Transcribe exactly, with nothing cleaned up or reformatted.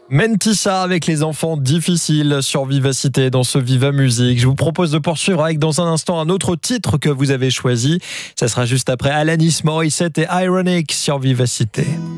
Mentissa avec les enfants difficiles sur Vivacité dans ce Viva Musique. Je vous propose de poursuivre avec dans un instant un autre titre que vous avez choisi. Ça sera juste après Alanis Morissette et Ironic sur Vivacité.